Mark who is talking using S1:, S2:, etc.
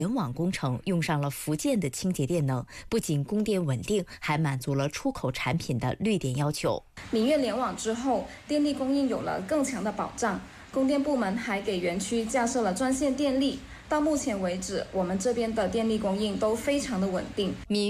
S1: 联网工程用上了福建的清洁电能，不仅供电稳定，还满足了出口产品的绿电要求。
S2: 明月联网之后，电力供应有了更强的保障。供电部门还给园区架设了专线电力。到目前为止，我们这边的电力供应都非常的稳定。